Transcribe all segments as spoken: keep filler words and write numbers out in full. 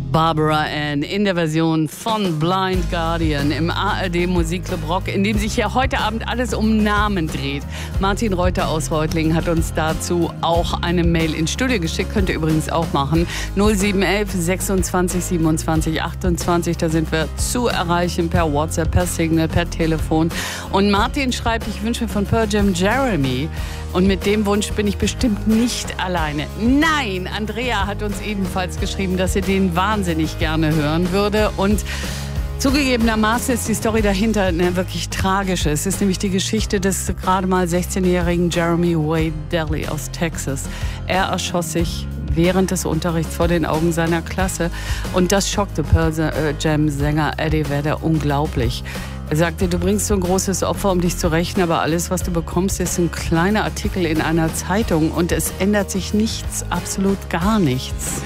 Barbara Ann in der Version von Blind Guardian im A R D Musikclub Rock, in dem sich ja heute Abend alles um Namen dreht. Martin Reuter aus Reutlingen hat uns dazu auch eine Mail ins Studio geschickt, könnt ihr übrigens auch machen. null sieben eins eins sechsundzwanzig siebenundzwanzig achtundzwanzig, da sind wir zu erreichen per WhatsApp, per Signal, per Telefon. Und Martin schreibt, ich wünsche mir von Pearl Jam Jeremy. Und mit dem Wunsch bin ich bestimmt nicht alleine. Nein, Andrea hat uns ebenfalls geschrieben, dass sie den wahnsinnig gerne hören würde. Und zugegebenermaßen ist die Story dahinter eine wirklich tragische. Es ist nämlich die Geschichte des gerade mal sechzehnjährigen Jeremy Wade Daly aus Texas. Er erschoss sich während des Unterrichts vor den Augen seiner Klasse. Und das schockte Pearl Jam-Sänger Eddie Vedder unglaublich. Er sagte, du bringst so ein großes Opfer, um dich zu rächen, aber alles, was du bekommst, ist ein kleiner Artikel in einer Zeitung und es ändert sich nichts, absolut gar nichts.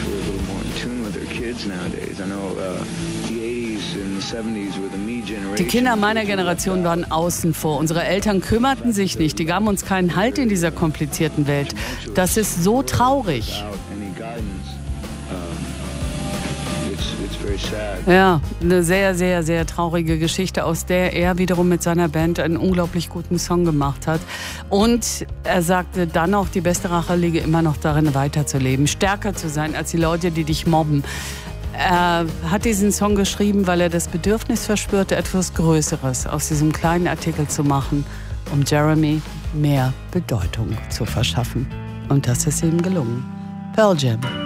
Die Kinder meiner Generation waren außen vor. Unsere Eltern kümmerten sich nicht, die gaben uns keinen Halt in dieser komplizierten Welt. Das ist so traurig. Ja, eine sehr, sehr, sehr traurige Geschichte, aus der er wiederum mit seiner Band einen unglaublich guten Song gemacht hat. Und er sagte dann auch, die beste Rache liege immer noch darin, weiterzuleben, stärker zu sein als die Leute, die dich mobben. Er hat diesen Song geschrieben, weil er das Bedürfnis verspürte, etwas Größeres aus diesem kleinen Artikel zu machen, um Jeremy mehr Bedeutung zu verschaffen. Und das ist ihm gelungen. Pearl Jam.